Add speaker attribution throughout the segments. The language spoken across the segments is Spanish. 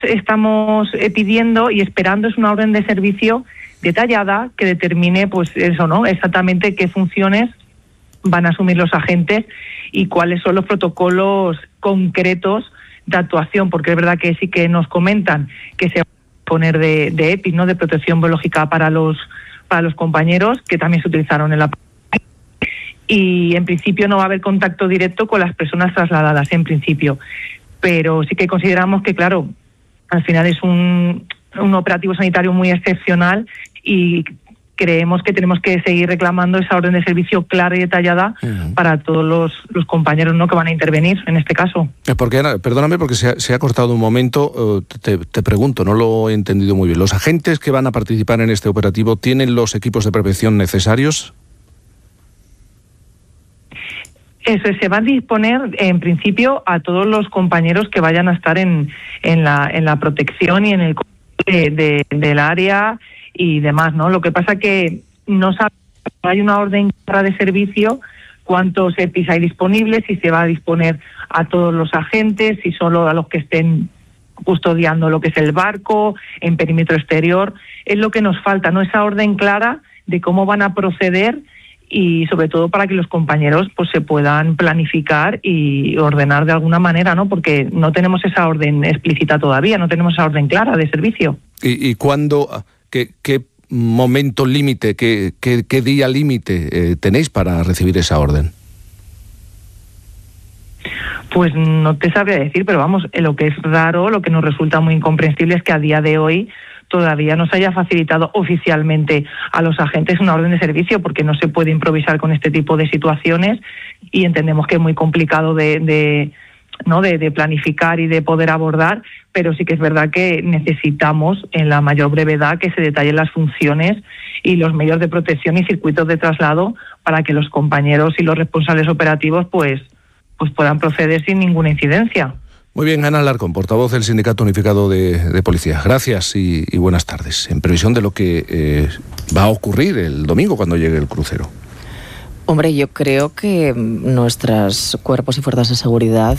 Speaker 1: estamos pidiendo y esperando es una orden de servicio detallada que determine, pues eso, ¿no? Exactamente qué funciones van a asumir los agentes y cuáles son los protocolos concretos de actuación, porque es verdad que sí que nos comentan que se va a poner de EPI, ¿no? De protección biológica para los compañeros, que también se utilizaron en la... Y en principio no va a haber contacto directo con las personas trasladadas, en principio. Pero sí que consideramos que, claro, al final es un operativo sanitario muy excepcional y creemos que tenemos que seguir reclamando esa orden de servicio clara y detallada para todos los compañeros, ¿no?, que van a intervenir en este caso.
Speaker 2: Porque, Ana, perdóname porque se ha cortado un momento, te pregunto, no lo he entendido muy bien. ¿Los agentes que van a participar en este operativo tienen los equipos de prevención necesarios?
Speaker 1: Eso, se va a disponer en principio a todos los compañeros que vayan a estar en la protección y en el del área y demás, ¿no? Lo que pasa que no hay una orden clara de servicio, cuántos EPIs hay disponibles, si se va a disponer a todos los agentes, si solo a los que estén custodiando lo que es el barco, en perímetro exterior. Es lo que nos falta, ¿no? Esa orden clara de cómo van a proceder y sobre todo para que los compañeros pues se puedan planificar y ordenar de alguna manera, ¿no? Porque no tenemos esa orden explícita todavía, no tenemos esa orden clara de servicio. ¿Y
Speaker 2: cuándo, qué momento límite, qué día límite tenéis para recibir esa orden?
Speaker 1: Pues no te sabría decir, pero vamos, lo que es raro, lo que nos resulta muy incomprensible es que a día de hoy todavía no se haya facilitado oficialmente a los agentes una orden de servicio, porque no se puede improvisar con este tipo de situaciones y entendemos que es muy complicado de planificar y de poder abordar, pero sí que es verdad que necesitamos en la mayor brevedad que se detallen las funciones y los medios de protección y circuitos de traslado para que los compañeros y los responsables operativos pues puedan proceder sin ninguna incidencia.
Speaker 2: Muy bien, Ana Alarcón, portavoz del Sindicato Unificado de Policía. Gracias y buenas tardes. En previsión de lo que va a ocurrir el domingo cuando llegue el crucero.
Speaker 3: Hombre, yo creo que nuestros cuerpos y fuerzas de seguridad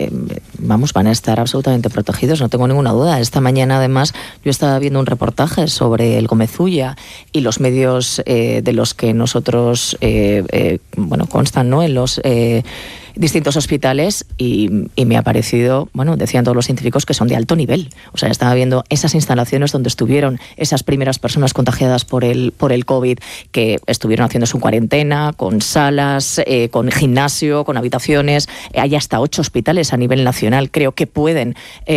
Speaker 3: van a estar absolutamente protegidos, no tengo ninguna duda. Esta mañana, además, yo estaba viendo un reportaje sobre el Gómez Ulla y los medios de los que nosotros constan, ¿no?, en los distintos hospitales y me ha parecido, decían todos los científicos que son de alto nivel. O sea, estaba viendo esas instalaciones donde estuvieron esas primeras personas contagiadas por el COVID, que estuvieron haciendo su cuarentena, con salas, con gimnasio, con habitaciones. Hay hasta 8 hospitales a nivel nacional, creo que pueden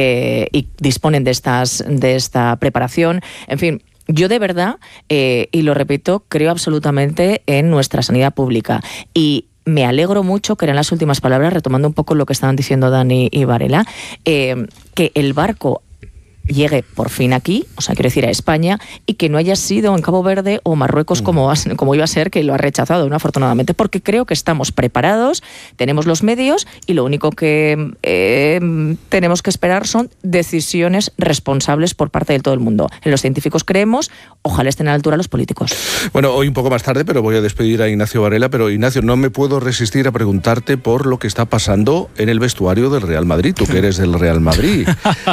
Speaker 3: y disponen de esta preparación. En fin, yo de verdad, y lo repito, creo absolutamente en nuestra sanidad pública y me alegro mucho, que eran las últimas palabras, retomando un poco lo que estaban diciendo Dani y Varela, que el barco llegue por fin aquí, o sea, quiero decir a España, y que no haya sido en Cabo Verde o Marruecos como iba a ser, que lo ha rechazado, ¿no?, afortunadamente, porque creo que estamos preparados, tenemos los medios y lo único que tenemos que esperar son decisiones responsables por parte de todo el mundo. En los científicos creemos, ojalá estén a la altura los políticos.
Speaker 2: Bueno, hoy un poco más tarde, pero voy a despedir a Ignacio Varela, pero Ignacio, no me puedo resistir a preguntarte por lo que está pasando en el vestuario del Real Madrid, tú que eres del Real Madrid.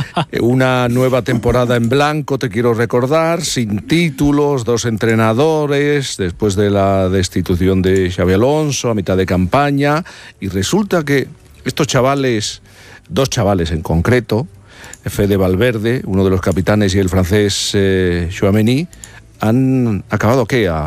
Speaker 2: Una nueva temporada en blanco, te quiero recordar, sin títulos, 2 entrenadores, después de la destitución de Xabi Alonso a mitad de campaña, y resulta que estos chavales, 2 chavales en concreto, Fede Valverde, uno de los capitanes, y el francés Tchouaméni, han acabado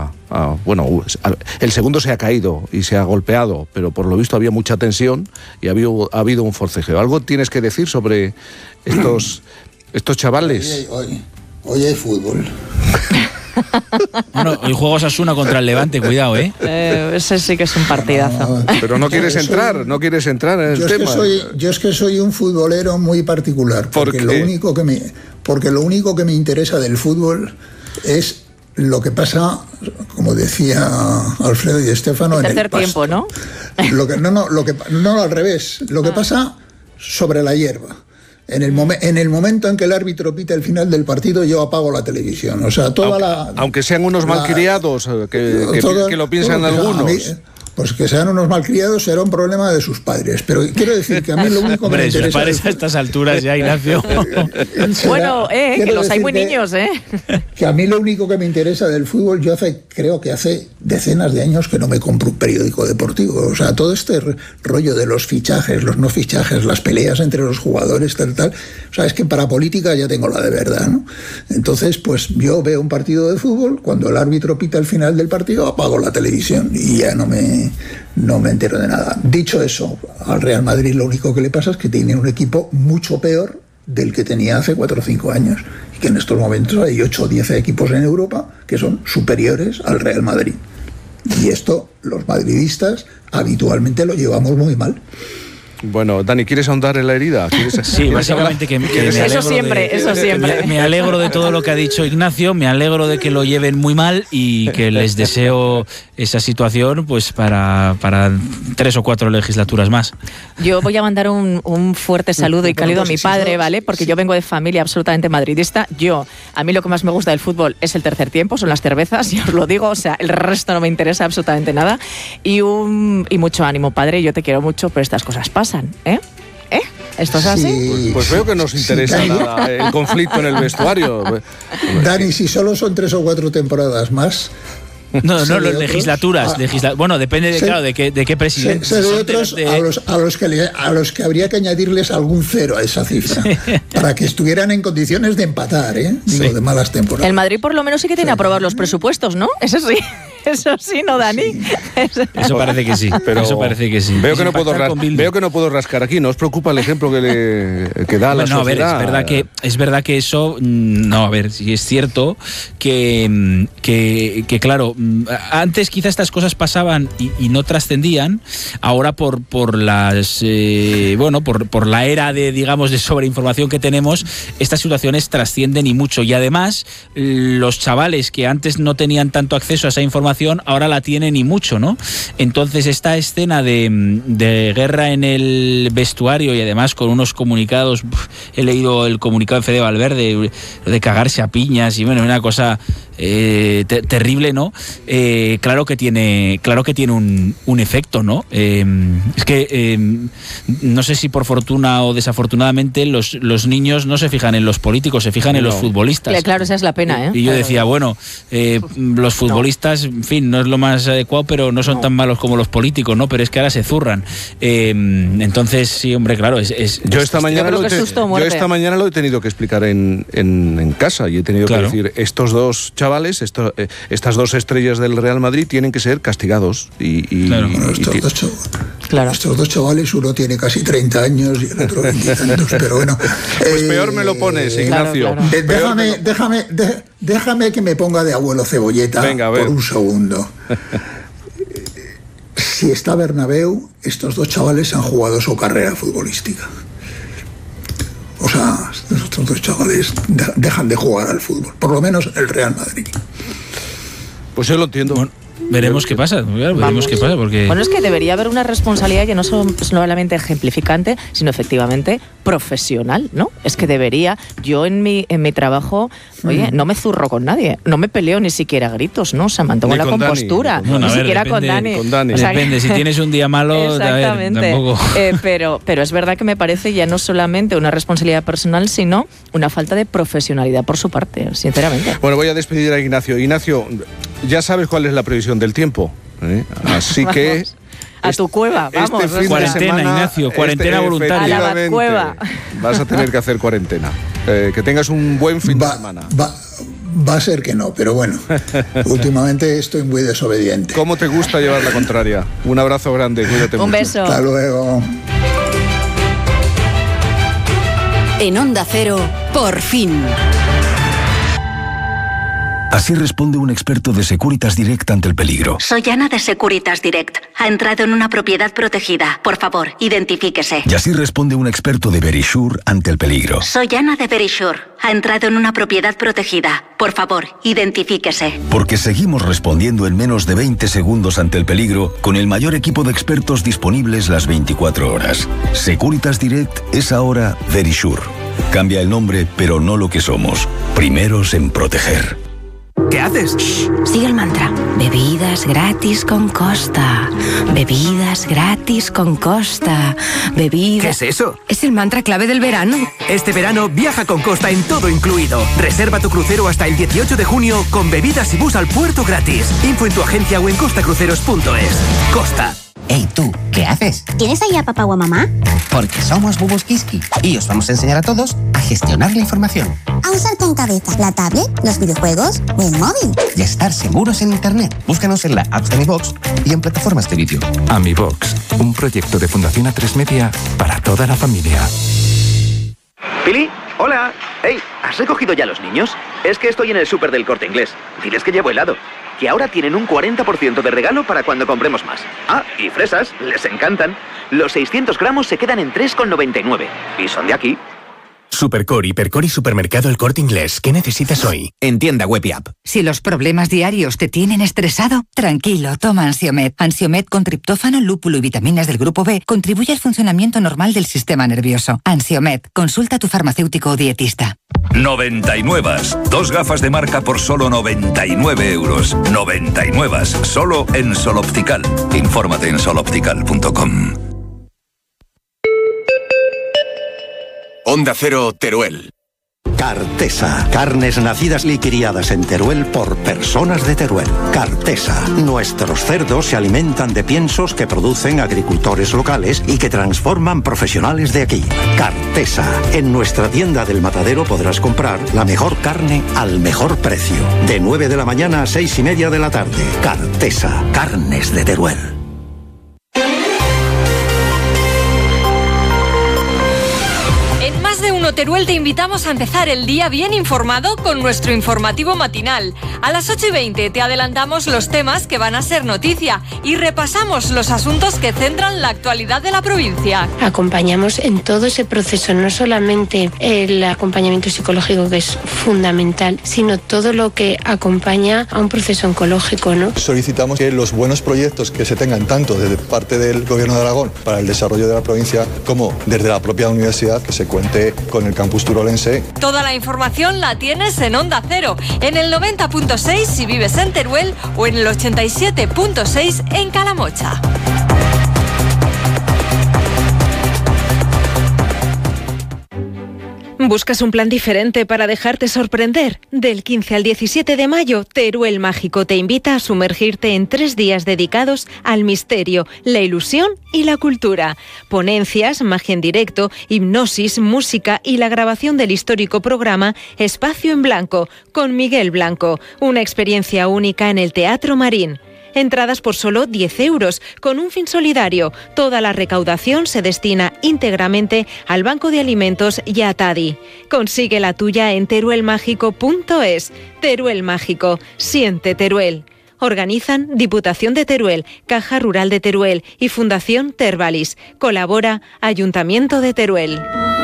Speaker 2: el segundo se ha caído y se ha golpeado, pero por lo visto había mucha tensión y ha habido un forcejeo. ¿Algo tienes que decir sobre estos chavales?
Speaker 4: Hoy hay fútbol.
Speaker 5: Bueno, hoy juega Osasuna contra el Levante, cuidado,
Speaker 3: ese sí que es un partidazo.
Speaker 2: Pero no quieres entrar en el tema.
Speaker 4: Yo es que soy un futbolero muy particular, porque lo único que me interesa del fútbol es lo que pasa, como decía Alfredo y Estéfano, en el
Speaker 3: tercer tiempo, ¿no?
Speaker 4: No, al revés. Lo que pasa sobre la hierba. En el momento en que el árbitro pita el final del partido, yo apago la televisión. O sea,
Speaker 2: aunque sean unos malcriados, que lo piensan algunos.
Speaker 4: Pues que sean unos malcriados será un problema de sus padres. Pero quiero decir que a mí lo único que me interesa...
Speaker 5: sus padres a estas alturas ya, Ignacio.
Speaker 3: Bueno, que los hay muy niños,
Speaker 4: Que a mí lo único que me interesa del fútbol, yo creo que hace decenas de años que no me compro un periódico deportivo. O sea, todo este rollo de los fichajes, los no fichajes, las peleas entre los jugadores, tal. O sea, es que para política ya tengo la de verdad, ¿no? Entonces, pues yo veo un partido de fútbol, cuando el árbitro pita el final del partido, apago la televisión y ya no me entero de nada. Dicho eso, al Real Madrid lo único que le pasa es que tiene un equipo mucho peor del que tenía hace 4 o 5 años, y que en estos momentos hay 8 o 10 equipos en Europa que son superiores al Real Madrid. Y esto los madridistas habitualmente lo llevamos muy mal.
Speaker 2: Bueno, Dani, ¿quieres ahondar en la herida?
Speaker 5: Sí, básicamente que me alegro
Speaker 3: eso siempre.
Speaker 5: Me alegro de todo lo que ha dicho Ignacio, me alegro de que lo lleven muy mal y que les deseo esa situación pues para 3 o 4 legislaturas más.
Speaker 3: Yo voy a mandar un fuerte saludo y cálido a mi padre, ¿vale? Porque yo vengo de familia absolutamente madridista. A mí lo que más me gusta del fútbol es el tercer tiempo, son las cervezas, ya os lo digo, o sea, el resto no me interesa absolutamente nada. Y mucho ánimo, padre, yo te quiero mucho, pero estas cosas pasan. ¿Esto es así?
Speaker 4: Sí,
Speaker 2: pues veo que nos interesa nada el conflicto en el vestuario.
Speaker 4: Dani, si solo son 3 o 4 temporadas más...
Speaker 5: No, las legislaturas. Bueno, depende de qué presidente.
Speaker 4: Sé de otros a los que habría que añadirles algún cero a esa cifra, para que estuvieran en condiciones de empatar, de malas temporadas.
Speaker 3: El Madrid por lo menos sí que tiene aprobados los presupuestos, ¿no? Eso sí, ¿no, Dani?
Speaker 5: Sí. Eso parece que sí, pero eso parece que sí.
Speaker 2: Veo que no puedo rascar aquí. ¿No os preocupa el ejemplo que da la sociedad?
Speaker 5: A ver, es verdad que eso... No, a ver, sí es cierto que claro, antes quizá estas cosas pasaban y no trascendían. Ahora por las... por la era de sobreinformación que tenemos, estas situaciones trascienden y mucho. Y además, los chavales que antes no tenían tanto acceso a esa información, ahora la tienen y mucho, ¿no? Entonces esta escena de guerra en el vestuario y además con unos comunicados, he leído el comunicado de Fede Valverde de cagarse a piñas y bueno, una cosa terrible, ¿no? Claro que tiene un efecto, ¿no? Es que no sé si por fortuna o desafortunadamente los niños no se fijan en los políticos, se fijan en los futbolistas.
Speaker 3: Claro, esa es la pena,
Speaker 5: Y yo decía, los futbolistas, en fin, no es lo más adecuado, pero no son tan malos como los políticos, ¿no? Pero es que ahora se zurran. Entonces, sí, hombre, claro,
Speaker 2: Yo esta mañana lo he tenido que explicar en casa y he tenido que decir, estos dos chavales, estas 2 estrellas del Real Madrid tienen que ser castigados.
Speaker 4: Estos dos chavales, uno tiene casi 30 años y el otro 20 años, pero bueno.
Speaker 2: Pues peor me lo pones, Ignacio.
Speaker 4: Claro. Déjame que me ponga de abuelo cebolleta.
Speaker 2: Venga,
Speaker 4: por un segundo. Si está Bernabéu, estos 2 chavales han jugado su carrera futbolística. O sea, estos 2 chavales dejan de jugar al fútbol, por lo menos el Real Madrid.
Speaker 2: Pues yo lo entiendo.
Speaker 5: Bueno, veremos qué pasa, porque...
Speaker 3: Bueno, es que debería haber una responsabilidad que no solamente ejemplificante, sino efectivamente profesional, ¿no? Es que debería, yo en mi trabajo, no me zurro con nadie, no me peleo ni siquiera a gritos, ¿no? O sea, mantengo la compostura, ni siquiera con Dani.
Speaker 2: O
Speaker 5: sea, depende, si tienes un día malo,
Speaker 3: exactamente.
Speaker 5: Tampoco...
Speaker 3: pero es verdad que me parece ya no solamente una responsabilidad personal, sino una falta de profesionalidad por su parte, sinceramente.
Speaker 2: Bueno, voy a despedir a Ignacio. Ignacio, ya sabes cuál es la previsión del tiempo, así que...
Speaker 3: A tu cueva, vamos.
Speaker 5: Cuarentena, Ignacio, cuarentena voluntaria.
Speaker 3: A la cueva.
Speaker 2: Vas a tener que hacer cuarentena. Que tengas un buen fin de semana.
Speaker 4: Va a ser que no, pero bueno, últimamente estoy muy desobediente.
Speaker 2: ¿Cómo te gusta llevar la contraria? Un abrazo grande, cuídate mucho.
Speaker 3: Un beso.
Speaker 4: Hasta luego.
Speaker 6: En Onda Cero, por fin.
Speaker 7: Así responde un experto de Securitas Direct ante el peligro.
Speaker 8: Soy Ana de Securitas Direct. Ha entrado en una propiedad protegida. Por favor, identifíquese.
Speaker 7: Y así responde un experto de Verisure ante el peligro.
Speaker 8: Soy Ana de Verisure. Ha entrado en una propiedad protegida. Por favor, identifíquese.
Speaker 7: Porque seguimos respondiendo en menos de 20 segundos ante el peligro con el mayor equipo de expertos disponibles las 24 horas. Securitas Direct es ahora Verisure. Cambia el nombre, pero no lo que somos. Primeros en proteger.
Speaker 9: ¿Qué haces?
Speaker 10: Shh, sigue el mantra. Bebidas gratis con Costa. Bebidas gratis con Costa.
Speaker 9: ¿Qué es eso?
Speaker 10: Es el mantra clave del verano.
Speaker 9: Este verano viaja con Costa en todo incluido. Reserva tu crucero hasta el 18 de junio con bebidas y bus al puerto gratis. Info en tu agencia o en costacruceros.es. Costa.
Speaker 11: Hey, tú, ¿qué haces?
Speaker 12: ¿Tienes ahí a papá o a mamá?
Speaker 11: Porque somos Bubus Kiski y os vamos a enseñar a todos a gestionar la información.
Speaker 12: A usar con cabeza la tablet, los videojuegos o el móvil.
Speaker 11: Y a estar seguros en Internet. Búscanos en la app de AmiBox y en plataformas de vídeo.
Speaker 13: AmiBox, un proyecto de Fundación A3 Media para toda la familia.
Speaker 14: Pili, hola. Hey, ¿has recogido ya los niños? Es que estoy en el súper del Corte Inglés. Diles que llevo helado. Que ahora tienen un 40% de regalo para cuando compremos más. Ah, y fresas, les encantan. Los 600 gramos se quedan en 3,99. Y son de aquí.
Speaker 15: Supercore, Hipercore y Supermercado El Corte Inglés. ¿Qué necesitas hoy? En tienda web y app.
Speaker 16: Si los problemas diarios te tienen estresado, tranquilo, toma Ansiomed. Ansiomed con triptófano, lúpulo y vitaminas del grupo B contribuye al funcionamiento normal del sistema nervioso. Ansiomed, consulta a tu farmacéutico o dietista.
Speaker 17: 99. 2 gafas de marca por solo 99 euros. 99. Solo en Sol Optical. Infórmate en soloptical.com.
Speaker 18: Onda Cero, Teruel. Cartesa, carnes nacidas y criadas en Teruel por personas de Teruel. Cartesa, nuestros cerdos se alimentan de piensos que producen agricultores locales y que transforman profesionales de aquí. Cartesa, en nuestra tienda del Matadero podrás comprar la mejor carne al mejor precio. De 9 de la mañana a 6:30 de la tarde. Cartesa, carnes de Teruel.
Speaker 19: De Uno Teruel te invitamos a empezar el día bien informado con nuestro informativo matinal. A las 8:20 te adelantamos los temas que van a ser noticia y repasamos los asuntos que centran la actualidad de la provincia.
Speaker 20: Acompañamos en todo ese proceso, no solamente el acompañamiento psicológico, que es fundamental, sino todo lo que acompaña a un proceso oncológico, ¿no?
Speaker 21: Solicitamos que los buenos proyectos que se tengan tanto desde parte del Gobierno de Aragón para el desarrollo de la provincia como desde la propia universidad, que se cuente con el campus turolense.
Speaker 19: Toda la información la tienes en Onda Cero, en el 90.6 si vives en Teruel o en el 87.6 en Calamocha. ¿Buscas un plan diferente para dejarte sorprender? Del 15 al 17 de mayo, Teruel Mágico te invita a sumergirte en 3 días dedicados al misterio, la ilusión y la cultura. Ponencias, magia en directo, hipnosis, música y la grabación del histórico programa Espacio en Blanco, con Miguel Blanco. Una experiencia única en el Teatro Marín. Entradas por solo 10 euros, con un fin solidario. Toda la recaudación se destina íntegramente al Banco de Alimentos y a TADI. Consigue la tuya en teruelmágico.es. Teruel Mágico. Siente Teruel. Organizan Diputación de Teruel, Caja Rural de Teruel y Fundación Tervalis. Colabora Ayuntamiento de Teruel.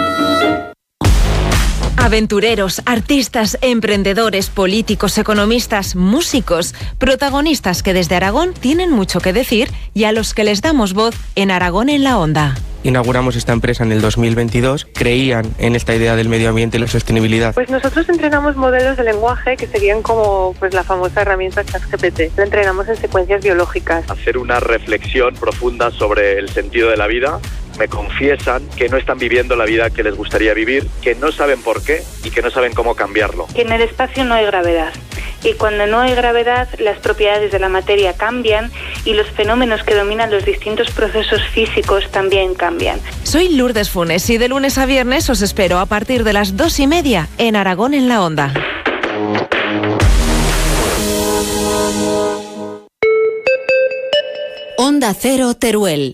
Speaker 19: Aventureros, artistas, emprendedores, políticos, economistas, músicos, protagonistas que desde Aragón tienen mucho que decir y a los que les damos voz en Aragón en la Onda.
Speaker 22: Inauguramos esta empresa en el 2022, creían en esta idea del medio ambiente y la sostenibilidad.
Speaker 23: Pues nosotros entrenamos modelos de lenguaje que serían como la famosa herramienta ChatGPT. Lo entrenamos en secuencias biológicas.
Speaker 24: Hacer una reflexión profunda sobre el sentido de la vida. Me confiesan que no están viviendo la vida que les gustaría vivir, que no saben por qué y que no saben cómo cambiarlo.
Speaker 25: Que en el espacio no hay gravedad. Y cuando no hay gravedad, las propiedades de la materia cambian y los fenómenos que dominan los distintos procesos físicos también cambian.
Speaker 19: Soy Lourdes Funes y de lunes a viernes os espero a partir de las 2:30 en Aragón en la Onda.
Speaker 6: Onda Cero Teruel.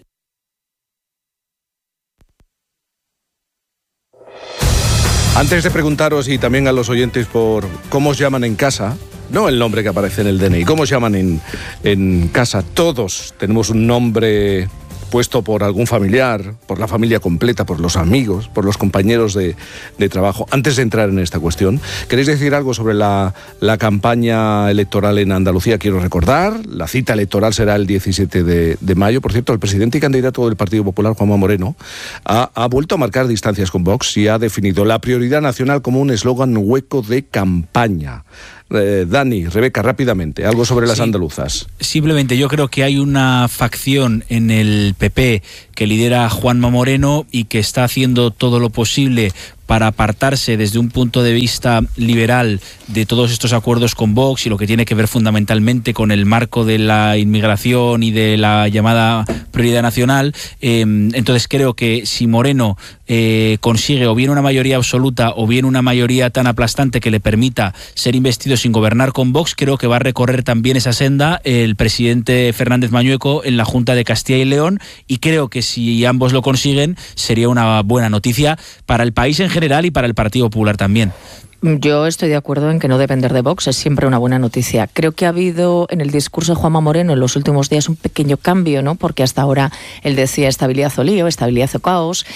Speaker 2: Antes de preguntaros y también a los oyentes por cómo os llaman en casa, no el nombre que aparece en el DNI, cómo os llaman en casa, todos tenemos un nombre puesto por algún familiar, por la familia completa, por los amigos, por los compañeros de trabajo. Antes de entrar en esta cuestión, ¿queréis decir algo sobre la campaña electoral en Andalucía? Quiero recordar, la cita electoral será el 17 de mayo. Por cierto, el presidente y candidato del Partido Popular, Juanma Moreno, ha vuelto a marcar distancias con Vox y ha definido la prioridad nacional como un eslogan hueco de campaña. Dani, Rebeca, rápidamente, algo sobre las andaluzas.
Speaker 1: Simplemente yo creo que hay una facción en el PP que lidera Juanma Moreno y que está haciendo todo lo posible para apartarse desde un punto de vista liberal de todos estos acuerdos con Vox y lo que tiene que ver fundamentalmente con el marco de la inmigración y de la llamada prioridad nacional. Entonces creo que si Moreno consigue o bien una mayoría absoluta o bien una mayoría tan aplastante que le permita ser investido sin gobernar con Vox, creo que va a recorrer también esa senda el presidente Fernández Mañueco en la Junta de Castilla y León, y creo que si ambos lo consiguen sería una buena noticia para el país en general y para el Partido Popular también.
Speaker 3: Yo estoy de acuerdo en que no depender de Vox es siempre una buena noticia. Creo que ha habido en el discurso de Juanma Moreno en los últimos días un pequeño cambio, ¿no? Porque hasta ahora él decía estabilidad o lío, estabilidad o caos,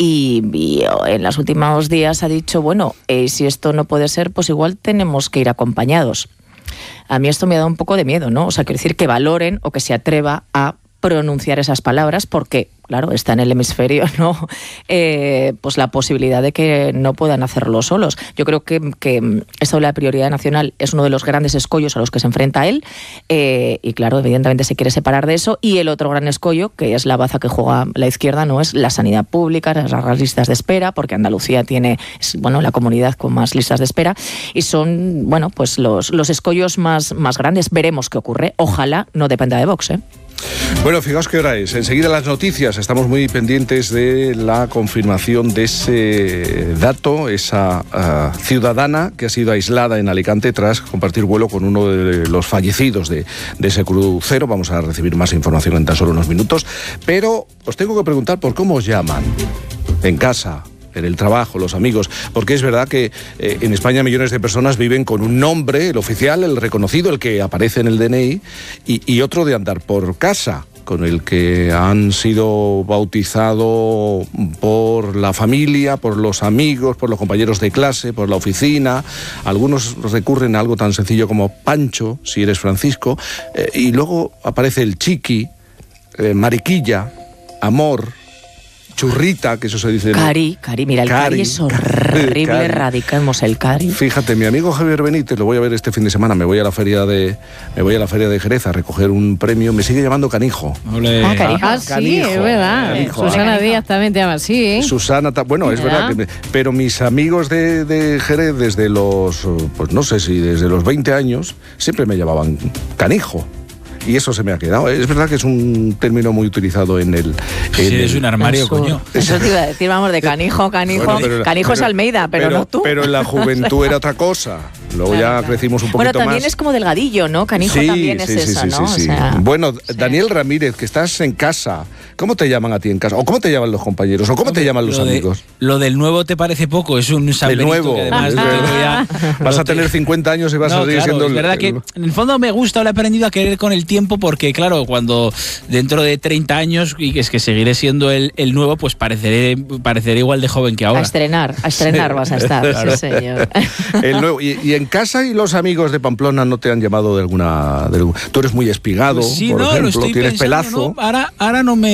Speaker 3: y en los últimos días ha dicho, bueno, si esto no puede ser, pues igual tenemos que ir acompañados. A mí esto me ha dado un poco de miedo, ¿no? O sea, quiero decir que valoren o que se atreva a pronunciar esas palabras porque, claro, está en el hemisferio, ¿no? Pues la posibilidad de que no puedan hacerlo solos. Yo creo que esto de la prioridad nacional es uno de los grandes escollos a los que se enfrenta él, y claro, evidentemente se quiere separar de eso, y el otro gran escollo, que es la baza que juega la izquierda, no es la sanidad pública, las listas de espera, porque Andalucía tiene, la comunidad con más listas de espera, y son, pues los escollos más grandes. Veremos qué ocurre. Ojalá no dependa de Vox, ¿eh?
Speaker 2: Bueno, fijaos qué hora es. Enseguida las noticias. Estamos muy pendientes de la confirmación de ese dato, esa ciudadana que ha sido aislada en Alicante tras compartir vuelo con uno de los fallecidos de ese crucero. Vamos a recibir más información en tan solo unos minutos. Pero os tengo que preguntar por cómo os llaman en casa, en el trabajo, los amigos, porque es verdad que en España millones de personas viven con un nombre, el oficial, el reconocido, el que aparece en el DNI, y otro de andar por casa, con el que han sido bautizados por la familia, por los amigos, por los compañeros de clase, por la oficina. Algunos recurren a algo tan sencillo como Pancho, si eres Francisco, y luego aparece el Chiqui, Mariquilla, Amor, Churrita, que eso se dice.
Speaker 3: Cari, mira, el Cari es horrible, Cari. Radicamos el Cari.
Speaker 2: Fíjate, mi amigo Javier Benítez, lo voy a ver este fin de semana, me voy a la feria de Jerez a recoger un premio, me sigue llamando Canijo.
Speaker 4: Canijo. Sí,
Speaker 2: Canijo,
Speaker 4: es verdad.
Speaker 2: Canijo.
Speaker 4: Susana Díaz también te llama así, ¿eh?
Speaker 2: Susana, es verdad, pero mis amigos de Jerez desde los, pues no sé si desde los 20 años, siempre me llamaban Canijo. Y eso se me ha quedado. Es verdad que es un término muy utilizado en el...
Speaker 1: es un armario, coño.
Speaker 3: Eso te iba a decir, vamos, de canijo. Bueno, canijo es Almeida, pero no tú.
Speaker 2: Pero en la juventud era otra cosa. Luego claro. Crecimos un poquito más.
Speaker 3: Bueno, también es como delgadillo, ¿no? Canijo también es eso, ¿no?
Speaker 2: Sí. O sea, bueno, Daniel Ramírez, que estás en casa, ¿cómo te llaman a ti en casa? ¿O cómo te llaman los compañeros? ¿O cómo te llaman los amigos?
Speaker 1: Lo del nuevo te parece poco, es un San Benito.
Speaker 2: El nuevo.
Speaker 1: Que además
Speaker 2: vas a tener 50 años y vas a seguir siendo...
Speaker 1: Es verdad que en el fondo me gusta, lo he aprendido a querer con el tiempo, porque claro, cuando dentro de 30 años, y es que seguiré siendo el nuevo, pues pareceré igual de joven que ahora.
Speaker 3: A estrenar vas a estar, sí señor.
Speaker 2: El nuevo. Y en casa, y los amigos de Pamplona no te han llamado de alguna... Tú eres muy espigado, pues sí, por ejemplo, tienes pelazo.
Speaker 1: ¿no? Ahora no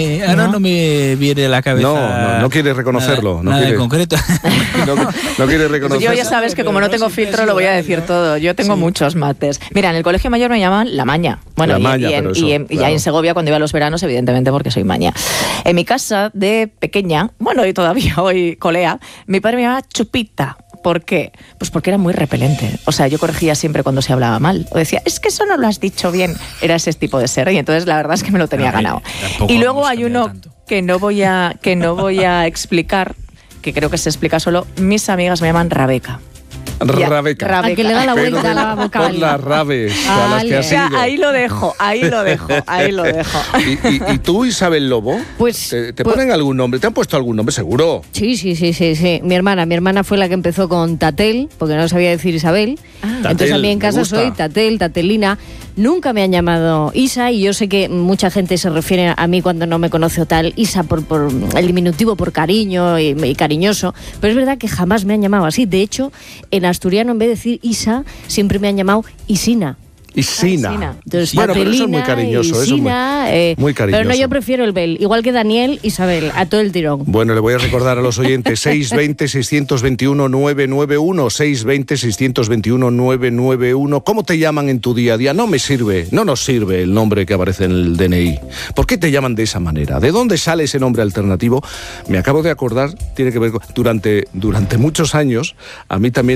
Speaker 1: me viene a la cabeza.
Speaker 2: No quieres reconocerlo.
Speaker 1: Nada en concreto.
Speaker 2: no quieres reconocerlo.
Speaker 3: Yo ya sabes que como no tengo filtro lo voy a decir todo. Yo tengo muchos mates. Mira, en el colegio mayor me llaman La Maña. Bueno, ya en Segovia cuando iba a los veranos, evidentemente porque soy maña. En mi casa de pequeña, y todavía hoy colea, mi padre me llamaba Chupita. ¿Por qué? Pues porque era muy repelente. O sea, yo corregía siempre cuando se hablaba mal. O decía, es que eso no lo has dicho bien. Era ese tipo de ser. Y entonces la verdad es que me lo tenía ganado. Y luego hay uno que no voy a explicar, que creo que se explica solo. Mis amigas me llaman Rabeca.
Speaker 2: Rabeca.
Speaker 4: A que le da la vuelta a la boca.
Speaker 2: Por las rabes a las que has ido.
Speaker 3: Ahí lo dejo.
Speaker 2: ¿Y tú, Isabel Lobo?
Speaker 4: Pues
Speaker 2: ¿Te ponen algún nombre? ¿Te han puesto algún nombre, seguro?
Speaker 4: Sí. Mi hermana fue la que empezó con Tatel, porque no sabía decir Isabel. Entonces a mí en casa soy Tatel, Tatelina. Nunca me han llamado Isa, y yo sé que mucha gente se refiere a mí cuando no me conoce o tal, Isa por el diminutivo, por cariño y cariñoso, pero es verdad que jamás me han llamado así. De hecho, en asturiano, en vez de decir Isa, siempre me han llamado Isina.
Speaker 2: Y Sina.
Speaker 4: Entonces,
Speaker 2: bueno, pero eso es muy cariñoso.
Speaker 4: Sina,
Speaker 2: muy cariñoso.
Speaker 4: Pero no, yo prefiero el Bel. Igual que Daniel, Isabel, a todo el tirón.
Speaker 2: Bueno, le voy a recordar a los oyentes, 620-621-991, 620-621-991. ¿Cómo te llaman en tu día a día? No nos sirve el nombre que aparece en el DNI. ¿Por qué te llaman de esa manera? ¿De dónde sale ese nombre alternativo? Me acabo de acordar, tiene que ver con... Durante muchos años, a mí también